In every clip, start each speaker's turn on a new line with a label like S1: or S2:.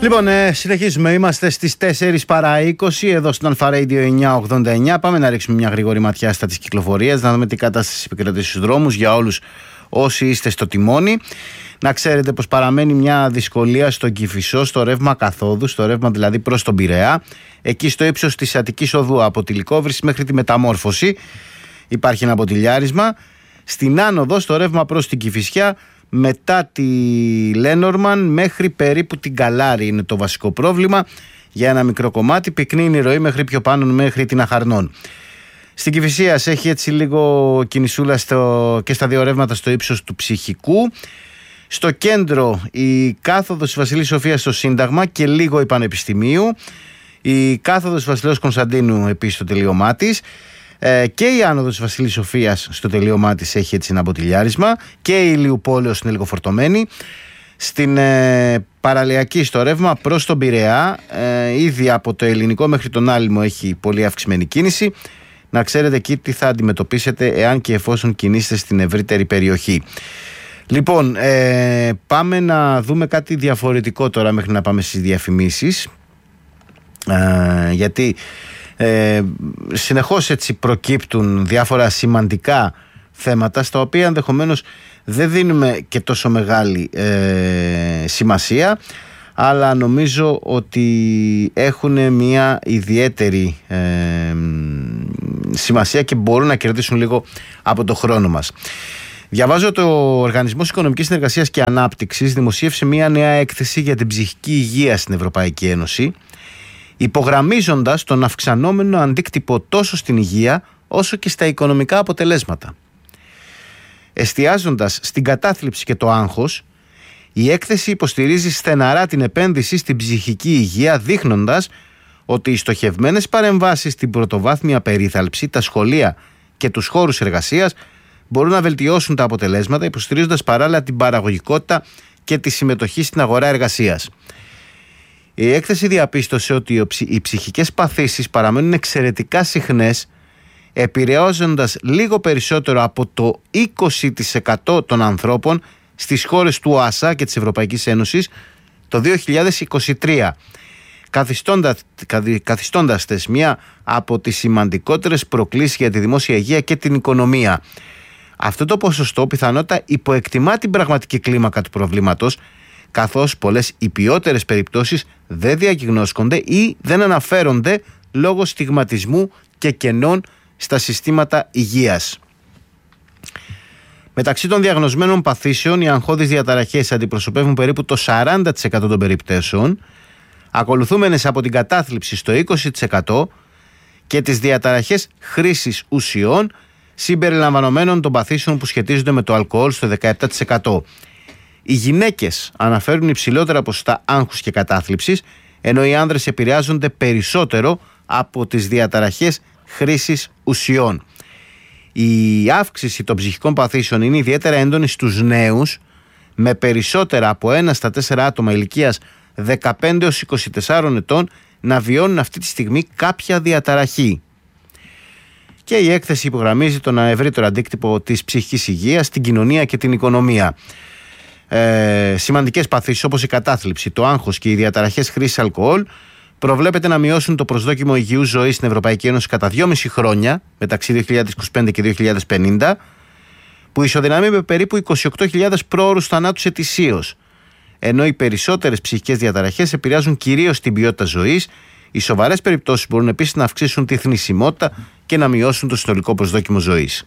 S1: Λοιπόν, συνεχίζουμε. Είμαστε στις 4 παρά 20 εδώ στον Αλφα Radio 989. Πάμε να ρίξουμε μια γρήγορη ματιά στα της κυκλοφορίας, να δούμε τι κατάσταση επικρατεί στους δρόμους για όλους όσοι είστε στο τιμόνι. Να ξέρετε πως παραμένει μια δυσκολία στον Κηφισό, στο ρεύμα καθόδου, στο ρεύμα δηλαδή προς τον Πειραιά. Εκεί στο ύψος της Αττικής Οδού από τη Λυκόβρηση μέχρι τη Μεταμόρφωση υπάρχει ένα ποτηλιάρισμα. Στην άνοδο, στο ρεύμα προς την Κηφισιά, μετά τη Λένορμαν μέχρι περίπου την Καλάρη είναι το βασικό πρόβλημα. Για ένα μικρό κομμάτι πυκνή είναι η ροή μέχρι πιο πάνω, μέχρι την Αχαρνών. Στην Κηφισίας έχει έτσι λίγο κινησούλα και στα δύο ρεύματα στο ύψος του Ψυχικού. Στο κέντρο η κάθοδος Βασιλής Σοφίας στο Σύνταγμα και λίγο η Πανεπιστημίου. Η κάθοδος Βασιλέως Κωνσταντίνου επίσης στο τελείωμά της. Και η άνοδος Βασιλής Σοφίας στο τελείωμά της έχει έτσι ένα ποτηλιάρισμα. Και η Ηλιουπόλεως είναι λίγο φορτωμένη. Στην παραλιακή στο ρεύμα προς τον Πειραιά, ήδη από το Ελληνικό μέχρι τον Άλυμο έχει πολύ αυξημένη κίνηση. Να ξέρετε εκεί τι θα αντιμετωπίσετε εάν και εφόσον κινήσετε στην ευρύτερη περιοχή. Λοιπόν, πάμε να δούμε κάτι διαφορετικό τώρα μέχρι να πάμε στις διαφημίσεις. Γιατί συνεχώς έτσι προκύπτουν διάφορα σημαντικά θέματα στα οποία ενδεχομένως δεν δίνουμε και τόσο μεγάλη σημασία, αλλά νομίζω ότι έχουν μια ιδιαίτερη σημασία και μπορούν να κερδίσουν λίγο από το χρόνο μας. Διαβάζω το Οργανισμός Οικονομικής Συνεργασίας και Ανάπτυξης δημοσίευσε μια νέα έκθεση για την ψυχική υγεία στην Ευρωπαϊκή Ένωση, υπογραμμίζοντας τον αυξανόμενο αντίκτυπο τόσο στην υγεία όσο και στα οικονομικά αποτελέσματα. Εστιάζοντας στην κατάθλιψη και το άγχος, η έκθεση υποστηρίζει στεναρά την επένδυση στην ψυχική υγεία, δείχνοντας ότι οι στοχευμένες παρεμβάσεις στην πρωτοβάθμια περίθαλψη, τα σχολεία και τους χώρους εργασίας μπορούν να βελτιώσουν τα αποτελέσματα, υποστηρίζοντας παράλληλα την παραγωγικότητα και τη συμμετοχή στην αγορά εργασίας. Η έκθεση διαπίστωσε ότι οι ψυχικές παθήσεις παραμένουν εξαιρετικά συχνές, επηρεάζοντας λίγο περισσότερο από το 20% των ανθρώπων στις χώρες του ΟΑΣΑ και της Ευρωπαϊκής Ένωσης το 2023, καθιστώντας τες μία από τις σημαντικότερες προκλήσεις για τη δημόσια υγεία και την οικονομία. Αυτό το ποσοστό πιθανότατα υποεκτιμά την πραγματική κλίμακα του προβλήματος, καθώς πολλές υπιότερες περιπτώσεις δεν διαγνώσκονται ή δεν αναφέρονται λόγω στιγματισμού και κενών στα συστήματα υγείας. Μεταξύ των διαγνωσμένων παθήσεων, οι αγχώδεις διαταραχές αντιπροσωπεύουν περίπου το 40% των περιπτώσεων, ακολουθούμενες από την κατάθλιψη στο 20% και τις διαταραχές χρήσης ουσιών, συμπεριλαμβανομένων των παθήσεων που σχετίζονται με το αλκοόλ στο 17%. Οι γυναίκες αναφέρουν υψηλότερα ποσοστά άγχους και κατάθλιψης, ενώ οι άνδρες επηρεάζονται περισσότερο από τις διαταραχές χρήσης ουσιών. Η αύξηση των ψυχικών παθήσεων είναι ιδιαίτερα έντονη στους νέους, με περισσότερα από 1 στα 4 άτομα ηλικίας 15 έως 24 ετών να βιώνουν αυτή τη στιγμή κάποια διαταραχή. Και η έκθεση υπογραμμίζει τον ευρύτερο αντίκτυπο της ψυχικής υγείας στην κοινωνία και την οικονομία. Σημαντικές παθήσεις όπως η κατάθλιψη, το άγχος και οι διαταραχές χρήσης αλκοόλ προβλέπεται να μειώσουν το προσδόκιμο υγιούς ζωής στην Ευρωπαϊκή Ένωση κατά 2,5 χρόνια μεταξύ 2025 και 2050, που ισοδυναμεί με περίπου 28.000 πρόωρους θανάτους ετησίως. Ενώ οι περισσότερες ψυχικές διαταραχές επηρεάζουν κυρίως την ποιότητα ζωής, οι σοβαρές περιπτώσεις μπορούν επίσης να αυξήσουν τη θνησιμότητα και να μειώσουν το συνολικό προσδόκιμο ζωής.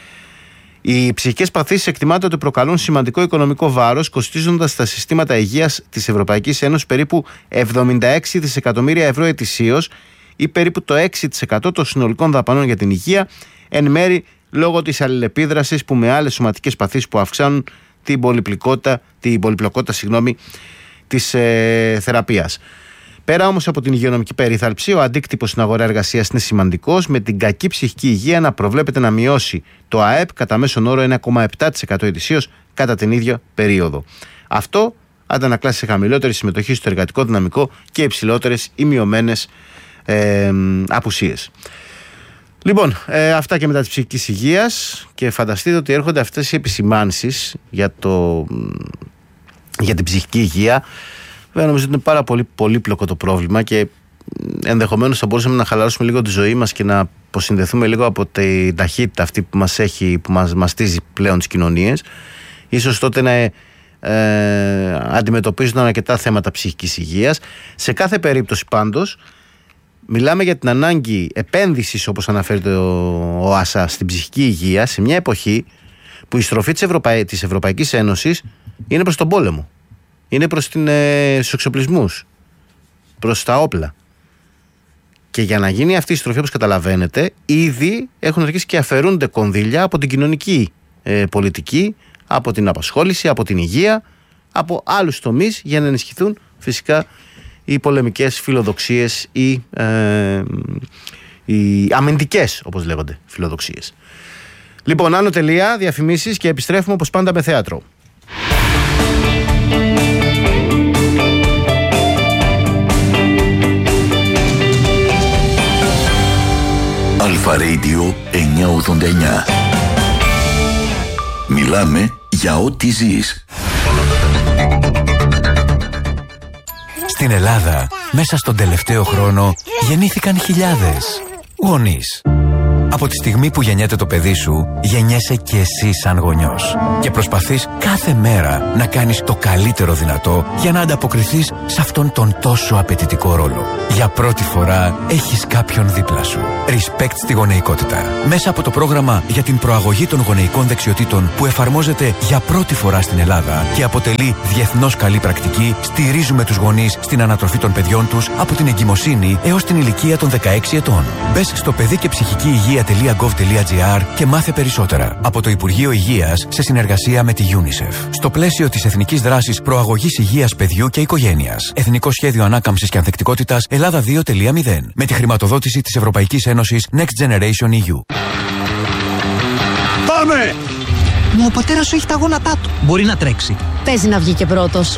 S1: Οι ψυχικές παθήσεις εκτιμάται ότι προκαλούν σημαντικό οικονομικό βάρος, κοστίζοντας στα συστήματα υγείας της Ευρωπαϊκής Ένωσης περίπου 76 δισεκατομμύρια ευρώ ετησίως ή περίπου το 6% των συνολικών δαπανών για την υγεία, εν μέρη λόγω της αλληλεπίδρασης που με άλλες σωματικές παθήσεις που αυξάνουν την πολυπλοκότητα της θεραπείας. Πέρα όμως από την υγειονομική περίθαλψη, ο αντίκτυπος στην αγορά εργασίας είναι σημαντικός, με την κακή ψυχική υγεία να προβλέπεται να μειώσει το ΑΕΠ κατά μέσον όρο 1,7% ετησίως κατά την ίδια περίοδο. Αυτό αντανακλά σε χαμηλότερη συμμετοχή στο εργατικό δυναμικό και υψηλότερες ή μειωμένες απουσίες. Λοιπόν, αυτά και μετά της ψυχικής υγείας, και φανταστείτε ότι έρχονται αυτές οι επισημάνσεις για την ψυχική υγεία Βέβαια, νομίζω ότι είναι πάρα πολύ πολύπλοκο το πρόβλημα και ενδεχομένως θα μπορούσαμε να χαλαρώσουμε λίγο τη ζωή μας και να αποσυνδεθούμε λίγο από την ταχύτητα αυτή που μας έχει, που μας μαστίζει πλέον τις κοινωνίες. Ίσως τότε να αντιμετωπίζονταν αρκετά θέματα ψυχικής υγείας. Σε κάθε περίπτωση πάντως μιλάμε για την ανάγκη επένδυσης, όπως αναφέρεται ο ΟΑΣΑ, στην ψυχική υγεία σε μια εποχή που η στροφή της Ευρωπαϊκής Ένωσης είναι προς τον πόλεμο, είναι προς τους εξοπλισμούς, προς τα όπλα. Και για να γίνει αυτή η στροφή, όπως καταλαβαίνετε, ήδη έχουν αρχίσει και αφαιρούνται κονδύλια από την κοινωνική πολιτική, από την απασχόληση, από την υγεία, από άλλους τομείς, για να ενισχυθούν φυσικά οι πολεμικές φιλοδοξίες ή οι αμυντικές, όπως λέγονται, φιλοδοξίες. Λοιπόν, άνω τελεία, διαφημίσεις και επιστρέφουμε όπως πάντα με θέατρο.
S2: Αλφα Radio 989. Μιλάμε για ό,τι ζεις.
S3: Στην Ελλάδα, μέσα στον τελευταίο χρόνο, γεννήθηκαν χιλιάδες γονείς. Από τη στιγμή που γεννιέται το παιδί σου, γεννιέσαι και εσύ σαν γονιός. Και προσπαθείς κάθε μέρα να κάνεις το καλύτερο δυνατό για να ανταποκριθείς σε αυτόν τον τόσο απαιτητικό ρόλο. Για πρώτη φορά έχεις κάποιον δίπλα σου. Respect στη γονεϊκότητα. Μέσα από το πρόγραμμα για την προαγωγή των γονεϊκών δεξιοτήτων που εφαρμόζεται για πρώτη φορά στην Ελλάδα και αποτελεί διεθνώς καλή πρακτική, στηρίζουμε τους γονείς στην ανατροφή των παιδιών τους από την εγκυμοσύνη έως την ηλικία των 16 ετών. Μπες στο παιδί και ψυχική υγεία.gov.gr και μάθε περισσότερα από το Υπουργείο Υγείας σε συνεργασία με τη UNICEF. Στο πλαίσιο της Εθνικής Δράσης Προαγωγής Υγείας Παιδιού και Οικογένειας. Εθνικό Σχέδιο Ανάκαμψης και Ανθεκτικότητας Ελλάδα 2.0. Με τη χρηματοδότηση της Ευρωπαϊκής Ένωσης Next Generation EU.
S4: Πάμε! Μα ο πατέρας σου έχει τα γόνατά του. Μπορεί να τρέξει.
S5: Παίζει να βγει και πρώτος.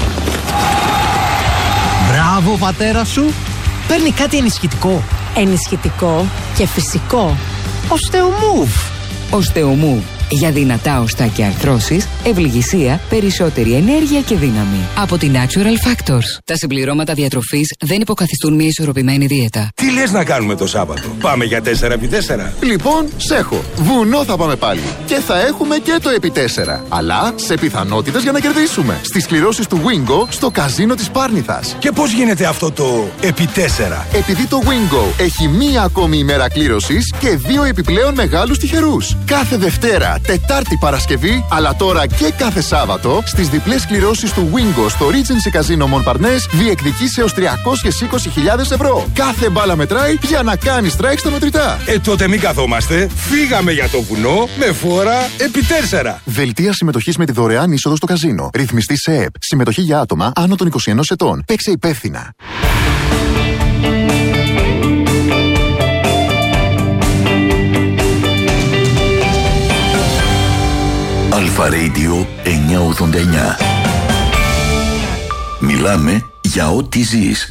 S4: Μπράβο, πατέρα σου. Παίρνει κάτι ενισχυτικό.
S5: Ενισχυτικό και φυσικό.
S4: Osteomove.
S6: Osteomove. Για δυνατά οστά και αρθρώσεις, ευληγησία, περισσότερη ενέργεια και δύναμη. Από την Natural Factors. Τα συμπληρώματα διατροφής δεν υποκαθιστούν μια ισορροπημένη δίαιτα.
S7: Τι λες να κάνουμε το Σάββατο? Πάμε για 4x4.
S8: Λοιπόν, σέχω. Βουνό θα πάμε πάλι. Και θα έχουμε και το επί 4. Αλλά σε πιθανότητες για να κερδίσουμε. Στις κληρώσεις του Wingo στο καζίνο της Πάρνηθας.
S7: Και πώς γίνεται αυτό το επί 4?
S8: Επειδή το Wingo έχει μία ακόμη ημέρα κλήρωσης και 2 επιπλέον μεγάλους τυχερούς. Κάθε Δευτέρα, Τετάρτη, Παρασκευή, αλλά τώρα και κάθε Σάββατο στις διπλές κληρώσεις του Wingo στο Regency Casino Montparnasse διεκδικείς έως 320.000 ευρώ. Κάθε μπάλα μετράει για να κάνει strike στα μετρητά.
S7: Τότε μην καθόμαστε. Φύγαμε για το βουνό με φόρα επί 4.
S8: Δελτία συμμετοχής με τη δωρεάν είσοδο στο καζίνο. Ρυθμιστή σε ΕΕΠ. Συμμετοχή για άτομα άνω των 21 ετών. Παίξε υπεύθυνα.
S2: Αλφα Radio 989. Μιλάμε για ό,τι ζεις.